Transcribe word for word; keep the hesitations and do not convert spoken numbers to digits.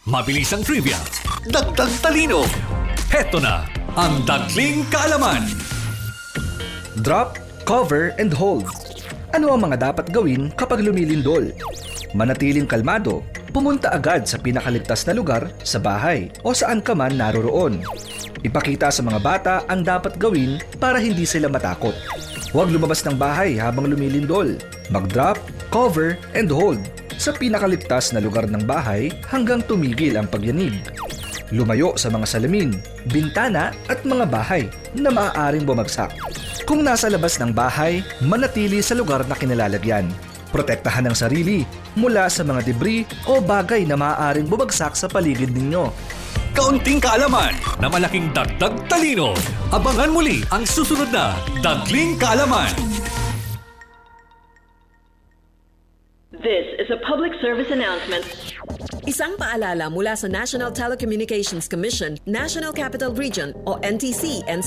Mabilis ang trivia, dagdag talino. Heto na ang Dagling Kaalaman. Drop, cover, and hold. Ano ang mga dapat gawin kapag lumilindol? Manatiling kalmado, pumunta agad sa pinakaligtas na lugar sa bahay o saan ka man naroroon. Ipakita sa mga bata ang dapat gawin para hindi sila matakot. Huwag lumabas ng bahay habang lumilindol. Mag-drop, cover, and hold sa pinakaligtas na lugar ng bahay hanggang tumigil ang pagyanig. Lumayo sa mga salamin, bintana at mga bahay na maaaring bumagsak. Kung nasa labas ng bahay, manatili sa lugar na kinalalagyan. Protektahan ang sarili mula sa mga debris o bagay na maaaring bumagsak sa paligid ninyo. Kaunting kaalaman na malaking dagdag talino. Abangan muli ang susunod na Dagling Kaalaman. This is a public service announcement. Isang paalala mula sa National Telecommunications Commission, National Capital Region o N T C N C